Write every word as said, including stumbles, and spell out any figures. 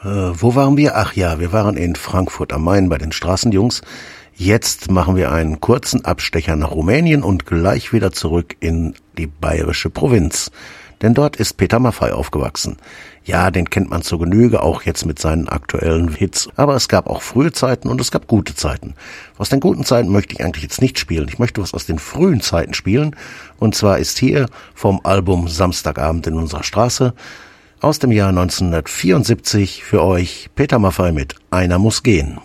Äh, wo waren wir? Ach ja, wir waren in Frankfurt am Main bei den Straßenjungs. Jetzt machen wir einen kurzen Abstecher nach Rumänien und gleich wieder zurück in die bayerische Provinz. Denn dort ist Peter Maffay aufgewachsen. Ja, den kennt man zur Genüge, auch jetzt mit seinen aktuellen Hits. Aber es gab auch frühe Zeiten und es gab gute Zeiten. Aus den guten Zeiten möchte ich eigentlich jetzt nicht spielen. Ich möchte was aus den frühen Zeiten spielen. Und zwar ist hier vom Album Samstagabend in unserer Straße aus dem Jahr neunzehnhundertvierundsiebzig für euch Peter Maffay mit Einer muss gehen.